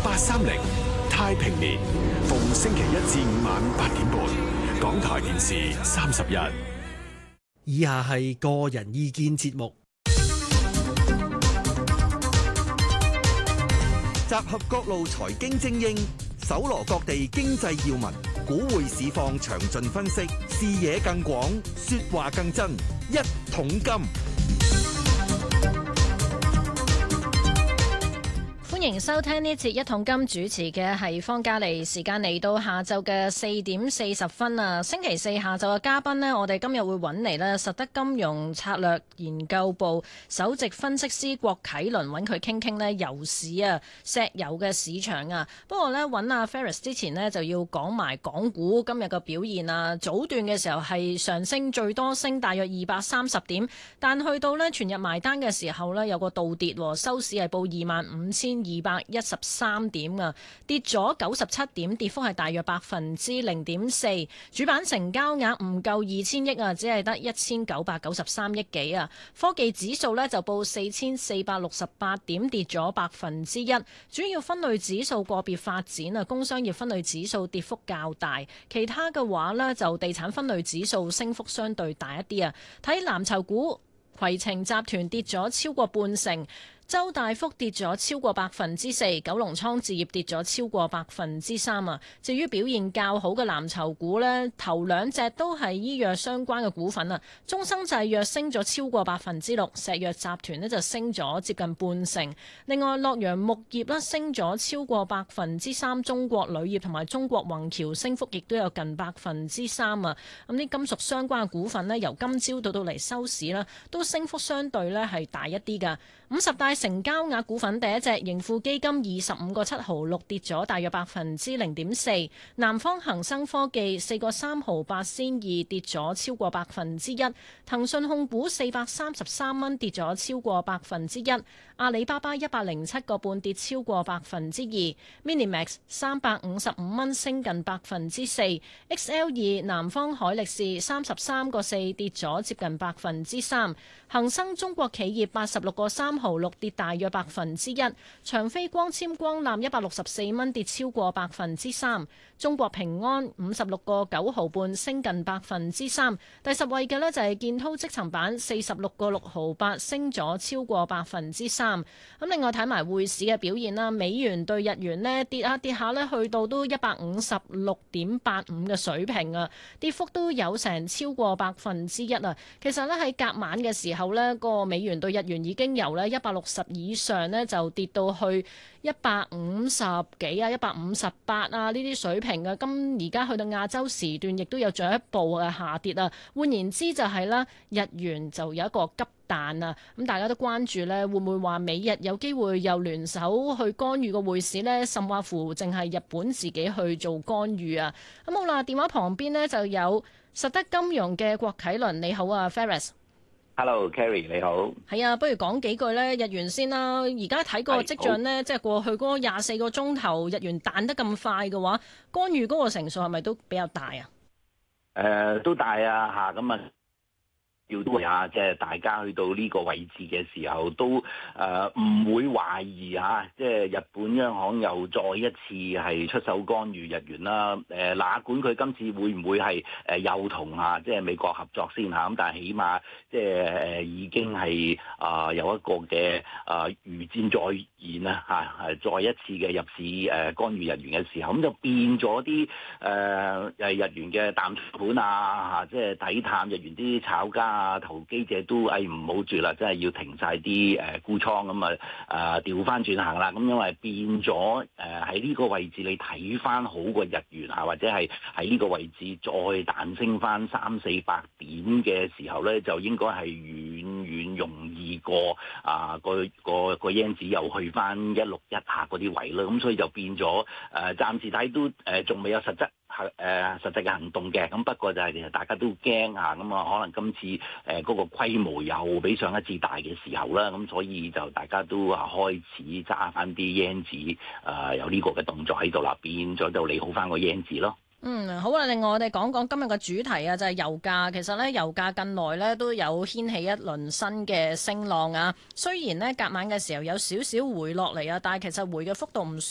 830太平年，逢星期一至五晚8點半，港台電視31。 以下係個人意見節目， 集合各路財經精英，搜羅各地經濟要聞，股匯市況詳盡分析，視野更廣，說話更真。一桶金， 歡迎收聽呢節一桶金，主持嘅係方嘉莉。時間嚟到下晝嘅4點40分啊！星期四下晝嘅嘉賓呢，我哋今日會揾嚟呢實德金融策略研究部首席分析師郭啟倫，揾佢傾傾呢油市啊，石油嘅市場啊。不過呢，揾阿 Ferris 之前呢，就要講埋港股今日嘅表現啊。早段嘅時候係上升，最多升大約230點，但去到呢全日埋單嘅時候呢，有個倒跌，收市係報25,213點啊，跌咗97點，跌幅係大約0.4%。主板成交額唔夠2000億啊，只係得1993億幾啊。科技指數呢就報4468點，跌咗1%。主要分類指數個別發展啊，工商業分類指數跌幅較大，其他嘅話呢，就地產分類指數升幅相對大一啲啊。睇藍籌股，攜程集團跌咗超過半成。周大福跌咗超過4%，九龍倉置業跌咗超過3%啊。至於表現較好嘅藍籌股呢，頭兩隻都係醫藥相關嘅股份啊。中生製藥升咗超過6%，石藥集團呢就升咗接近半成。另外，洛陽木業呢升咗超過3%，中國鋁業同埋中國宏橋升幅亦都有近3%啊。咁啲金屬相關嘅股份呢，由今朝到嚟收市啦，都升幅相對呢係大一啲㗎。50大成交額股份，第一隻盈富基金25個7毫6，跌咗大約0.4%。南方恒生科技4個3毫8仙2，跌咗超過1%。騰訊控股433蚊，跌咗超過1%。阿里巴巴107個半，跌超過2%。Minimax 355蚊，升近4%。XL2 南方海力士33個4，跌咗接近3%。恒生中國企業86個3毫6，跌大約1%。長飛光纖光纜164蚊，跌超過3%。中國平安56個9毫半，升近3%。第10位嘅呢就係建滔積層板46個6毫8，升咗超過3%。咁另外睇埋匯市嘅表現啦，美元對日元呢跌下跌下呢，去到都156.85嘅水平啊，跌幅都有成超過1%啊。其實呢，喺隔晚嘅時候呢，個美元對日元已經由呢160以上呢就跌到去150幾啊、158啊呢啲水平啊。咁而家去到亞洲時段，亦都有進一步嘅下跌啊。換言之就係啦，日元就有一個急彈啊。咁大家都關注呢，會唔會話美日有機會又聯手去干預個匯市呢？甚或乎淨係日本自己去做干預啊？咁好啦，電話旁邊呢就有實德金融嘅郭啟倫，你好啊 Ferris。Hello，Carrie 你好。 係啊，不如講幾句呢日元先啦。而家睇個跡象呢，即係過去嗰24個鐘頭，日元彈得咁快嘅話，干預嗰個成數係咪都比較大啊？ 都大啊嚇，咁啊。要都啊，即係大家去到呢個位置嘅時候，都唔會懷疑嚇，即係日本央行又再一次係出手干預日元啦。哪管佢今次會唔會係又同即係美國合作先嚇，咁但係起碼即係已經係有一個嘅如箭在現啦嚇，再一次嘅入市干預日元嘅時候，咁就變咗啲日元嘅淡盤啊嚇，即係睇淡日元啲炒家投機者都唔好住啦，真係要停晒啲沽倉咁調翻轉行啦。咁因為變咗喺呢個位置你睇翻好個日元或者係喺呢個位置再彈升翻300-400點嘅時候咧，就應該係遠遠容易過個 yen 指又去翻161下嗰啲位啦。咁所以就變咗暫時睇都仲未有實際嘅行動嘅。咁不過就係其實大家都驚嚇，咁可能今次嗰個規模又比上一次大嘅時候啦，咁所以就大家都開始揸翻啲 yen 紙，有呢個嘅動作喺度啦，變咗就利好翻個 yen 紙咯。 好啦，另外我哋講講今日嘅主題啊，就係油價。其實呢，油價近來呢都有掀起一輪新嘅升浪啊。雖然呢，隔晚嘅時候有少少回落嚟啊，但係其實回嘅幅度唔算